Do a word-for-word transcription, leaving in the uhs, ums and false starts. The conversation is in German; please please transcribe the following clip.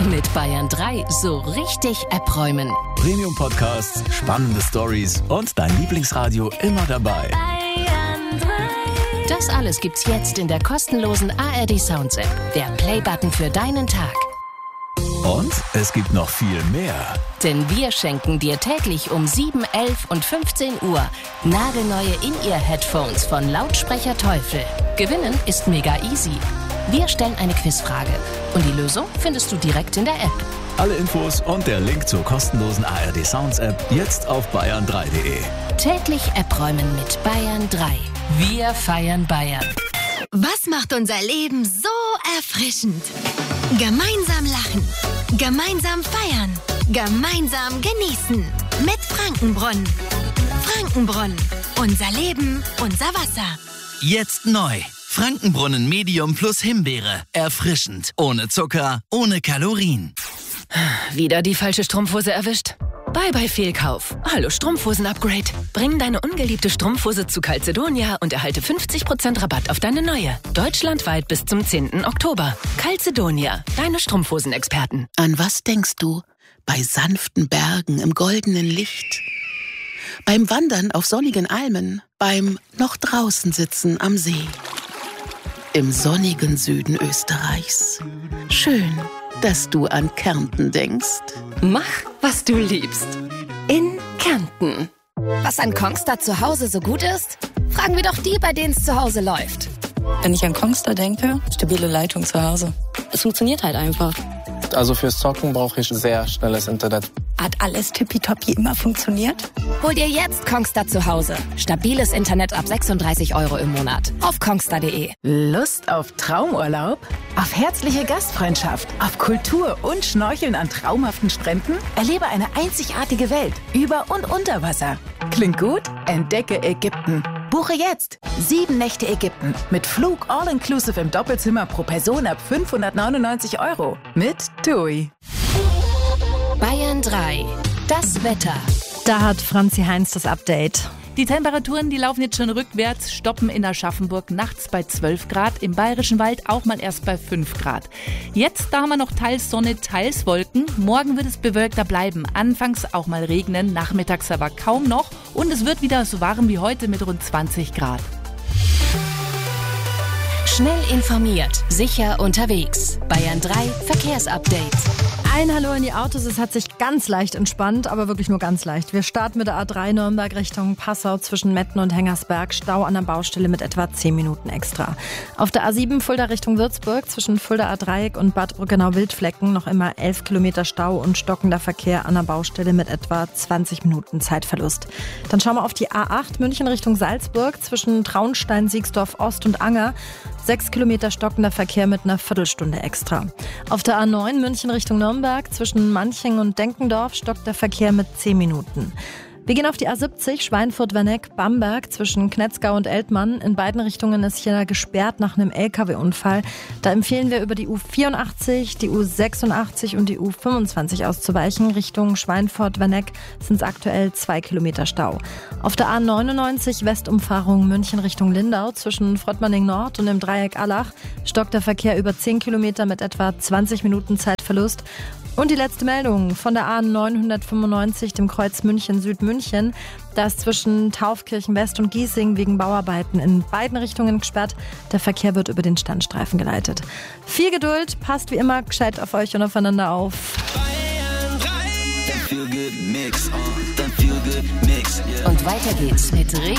Mit Bayern drei so richtig abräumen. Premium-Podcasts, spannende Stories und dein Lieblingsradio immer dabei. Bayern drei. Das alles gibt's jetzt in der kostenlosen A R D Sounds App. Der Play-Button für deinen Tag. Und es gibt noch viel mehr. Denn wir schenken dir täglich um sieben, elf und fünfzehn Uhr nagelneue In-Ear-Headphones von Lautsprecher Teufel. Gewinnen ist mega easy. Wir stellen eine Quizfrage und die Lösung findest du direkt in der App. Alle Infos und der Link zur kostenlosen A R D Sounds App jetzt auf bayern drei punkt de. Täglich abräumen mit Bayern drei. Wir feiern Bayern. Was macht unser Leben so erfrischend? Gemeinsam lachen, gemeinsam feiern, gemeinsam genießen. Mit Frankenbrunnen. Frankenbrunnen. Unser Leben, unser Wasser. Jetzt neu. Frankenbrunnen Medium plus Himbeere. Erfrischend. Ohne Zucker, ohne Kalorien. Wieder die falsche Strumpfhose erwischt? Bye bye Fehlkauf. Hallo Strumpfhosen-Upgrade. Bring deine ungeliebte Strumpfhose zu Calzedonia und erhalte fünfzig Prozent Rabatt auf deine neue. Deutschlandweit bis zum zehnten Oktober. Calzedonia, deine Strumpfhosen-Experten. An was denkst du? Bei sanften Bergen im goldenen Licht. Beim Wandern auf sonnigen Almen. Beim noch draußen sitzen am See. Im sonnigen Süden Österreichs. Schön, dass du an Kärnten denkst. Mach, was du liebst. In Kärnten. Was an Kongstar zu Hause so gut ist? Fragen wir doch die, bei denen es zu Hause läuft. Wenn ich an Kongstar denke, stabile Leitung zu Hause. Es funktioniert halt einfach. Also fürs Zocken brauche ich sehr schnelles Internet. Hat alles tippitoppi immer funktioniert? Hol dir jetzt Kongstar zu Hause. Stabiles Internet ab sechsunddreißig Euro im Monat. Auf kongstar punkt de. Lust auf Traumurlaub? Auf herzliche Gastfreundschaft? Auf Kultur und Schnorcheln an traumhaften Stränden? Erlebe eine einzigartige Welt über und unter Wasser. Klingt gut? Entdecke Ägypten. Buche jetzt sieben Nächte Ägypten mit Flug all-inclusive im Doppelzimmer pro Person ab fünfhundertneunundneunzig Euro. Mit TUI. Bayern drei. Das Wetter. Da hat Franzi Heinz das Update. Die Temperaturen, die laufen jetzt schon rückwärts, stoppen in Aschaffenburg nachts bei zwölf Grad, im Bayerischen Wald auch mal erst bei fünf Grad. Jetzt, da haben wir noch teils Sonne, teils Wolken. Morgen wird es bewölkter bleiben, anfangs auch mal regnen, nachmittags aber kaum noch und es wird wieder so warm wie heute mit rund zwanzig Grad. Schnell informiert, sicher unterwegs. Bayern drei Verkehrsupdate. Ein Hallo in die Autos, es hat sich ganz leicht entspannt, aber wirklich nur ganz leicht. Wir starten mit der A drei Nürnberg Richtung Passau zwischen Metten und Hengersberg. Stau an der Baustelle mit etwa zehn Minuten extra. Auf der A sieben Fulda Richtung Würzburg zwischen Fulda A-Dreieck und Bad Brückenau-Wildflecken noch immer elf Kilometer Stau und stockender Verkehr an der Baustelle mit etwa zwanzig Minuten Zeitverlust. Dann schauen wir auf die A acht München Richtung Salzburg zwischen Traunstein, Siegsdorf Ost und Anger. Sechs Kilometer stockender Verkehr mit einer Viertelstunde extra. Auf der A neun München Richtung Nürnberg zwischen Manching und Denkendorf stockt der Verkehr mit zehn Minuten. Wir gehen auf die A siebzig, Schweinfurt-Werneck-Bamberg zwischen Knetzgau und Eltmann. In beiden Richtungen ist hier gesperrt nach einem L K W-Unfall. Da empfehlen wir über die U vierundachtzig, die U sechsundachtzig und die U fünfundzwanzig auszuweichen. Richtung Schweinfurt-Werneck sind es aktuell zwei Kilometer Stau. Auf der A neunundneunzig Westumfahrung München Richtung Lindau zwischen Fröttmanning Nord und dem Dreieck Allach stockt der Verkehr über zehn Kilometer mit etwa zwanzig Minuten Zeitverlust. Und die letzte Meldung von der A neunhundertfünfundneunzig, dem Kreuz München-Südmünchen. Da ist zwischen Taufkirchen West und Giesing wegen Bauarbeiten in beiden Richtungen gesperrt. Der Verkehr wird über den Standstreifen geleitet. Viel Geduld, passt wie immer gescheit auf euch und aufeinander auf. Und weiter geht's mit